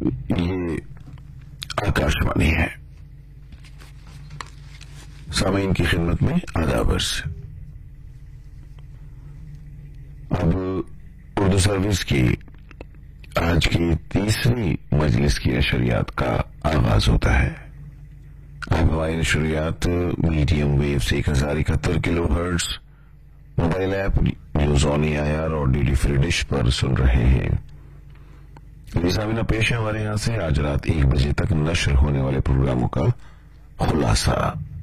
ये आकाशवाणी है। सामीन की खिदमत में आदाब अर्ज़। अब उर्दू सर्विस की आज की तीसरी मजलिस की नशरियात का आगाज होता है। अब हमारी नशरियात मीडियम वेव से 1071 kilo hertz, mobile app news on AIR और DD फ्री डिश पर सुन रहे हैं। सामीना पेश है हमारे यहां से आज रात 1 बजे तक नशर होने वाले प्रोग्रामों का खुलासा।